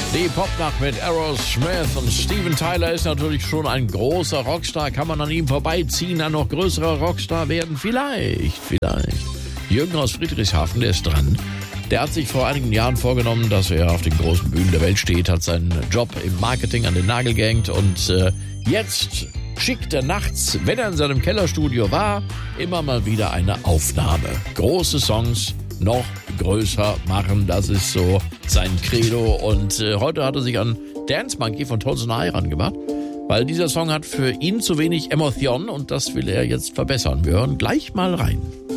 Die Popnacht mit Aerosmith und Steven Tyler ist natürlich schon ein großer Rockstar. Kann man an ihm vorbeiziehen, ein noch größerer Rockstar werden? Vielleicht. Jürgen aus Friedrichshafen, der ist dran. Der hat sich vor einigen Jahren vorgenommen, dass er auf den großen Bühnen der Welt steht, hat seinen Job im Marketing an den Nagel gehängt und jetzt schickt er nachts, wenn er in seinem Kellerstudio war, immer mal wieder eine Aufnahme. Große Songs noch größer machen, das ist so sein Credo. Und heute hat er sich an Dance Monkey von Tones and I rangemacht, weil dieser Song hat für ihn zu wenig Emotion und das will er jetzt verbessern. Wir hören gleich mal rein.